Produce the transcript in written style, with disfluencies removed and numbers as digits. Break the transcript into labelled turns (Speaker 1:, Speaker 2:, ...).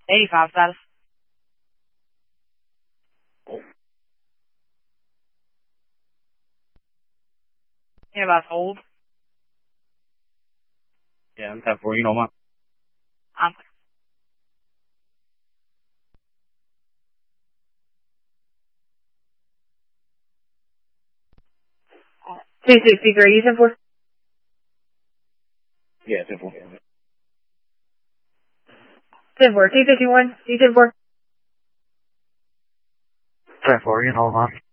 Speaker 1: 85 status. Yeah, that's old.
Speaker 2: Yeah, I'm 10-4, you know, man.
Speaker 1: I'm 263, you 10-4?
Speaker 2: Yeah, 10-4.
Speaker 1: 10-4, 251, you 10-4?
Speaker 2: 10-4, you know, man.